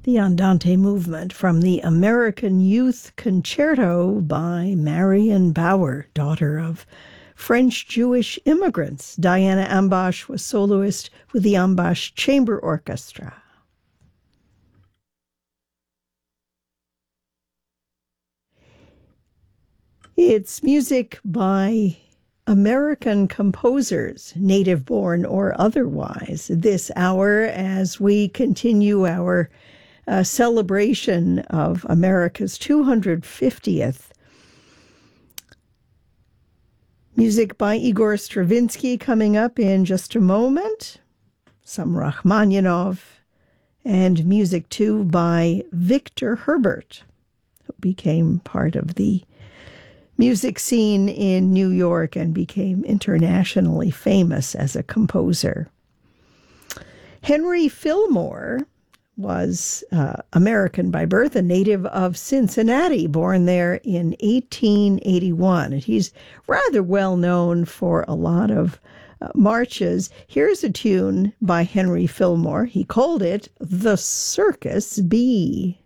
The Andante movement from the American Youth Concerto by Marion Bauer, daughter of French-Jewish immigrants. Diana Ambash was soloist with the Ambash Chamber Orchestra. It's music by American composers, native-born or otherwise, this hour as we continue our celebration of America's 250th. Music by Igor Stravinsky coming up in just a moment, some Rachmaninoff, and music too by Victor Herbert, who became part of the music scene in New York and became internationally famous as a composer. Henry Fillmore was American by birth, a native of Cincinnati, born there in 1881. And he's rather well known for a lot of marches. Here's a tune by Henry Fillmore. He called it The Circus Bee.